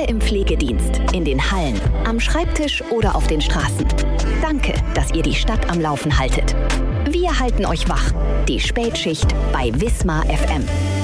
im Pflegedienst, in den Hallen, am Schreibtisch oder auf den Straßen. Danke, dass ihr die Stadt am Laufen haltet. Wir halten euch wach. Die Spätschicht bei Wismar FM.